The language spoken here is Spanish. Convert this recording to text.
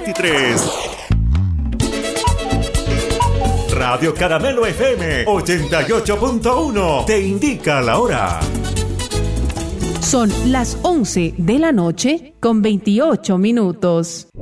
2023. Radio Caramelo FM 88.1 te indica la hora. Son las 11 de la noche con 28 minutos.